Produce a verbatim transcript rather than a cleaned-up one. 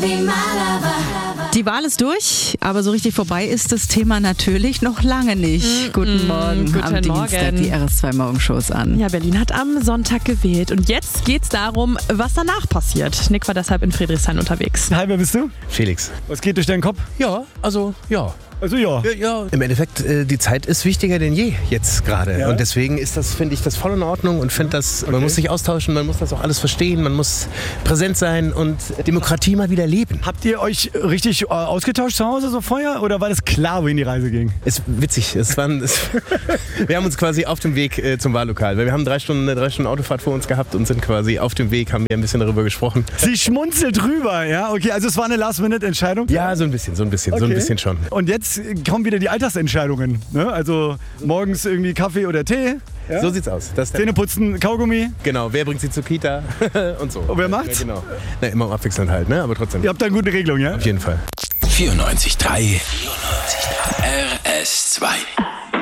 Die Wahl ist durch, aber so richtig vorbei ist das Thema natürlich noch lange nicht. Mm, Guten mm, Morgen, guten am Dienstag Morgen. die R S zwei Morgenshows an. Ja, Berlin hat am Sonntag gewählt und jetzt geht's darum, was danach passiert. Nick war deshalb in Friedrichshain unterwegs. Hi, wer bist du? Felix. Was geht durch deinen Kopf? Ja, also ja. Also ja. Ja, ja. Im Endeffekt, äh, die Zeit ist wichtiger denn je jetzt gerade. Ja. Und deswegen ist das, finde ich, das voll in Ordnung und finde das, man muss sich austauschen, man muss das auch alles verstehen, man muss präsent sein und Demokratie mal wieder leben. Habt ihr euch richtig äh, ausgetauscht zu Hause so vorher oder war das klar, wohin die Reise ging? Ist witzig. Es waren, es wir haben uns quasi auf dem Weg äh, zum Wahllokal, weil wir haben drei Stunden, eine drei Stunden Autofahrt vor uns gehabt und sind quasi auf dem Weg, haben wir ein bisschen darüber gesprochen. Sie schmunzelt rüber, ja? Okay, also es war eine Last-Minute-Entscheidung? Ja, so ein bisschen, so ein bisschen, Okay. so ein bisschen schon. Und jetzt kommen wieder die Alltagsentscheidungen. Ne? Also morgens irgendwie Kaffee oder Tee. Ja? So sieht's aus. Das ist der Zähne putzen, Kaugummi. Genau, wer bringt sie zur Kita und so. Und wer macht's? Ja, genau. Na, immer abwechselnd halt, ne? Aber trotzdem. Ihr habt da eine gute Regelung, ja? Auf jeden Fall. vierundneunzig Komma drei R S zwei